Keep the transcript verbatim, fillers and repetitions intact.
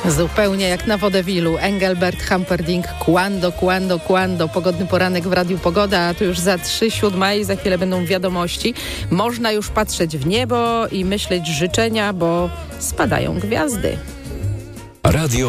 Zupełnie jak na wodewilu. Engelbert Humperdinck, Quando, Quando, Quando. Pogodny poranek w Radiu Pogoda, a tu już za trzy siódma i za chwilę będą wiadomości. Można już patrzeć w niebo i myśleć życzenia, bo spadają gwiazdy. Radio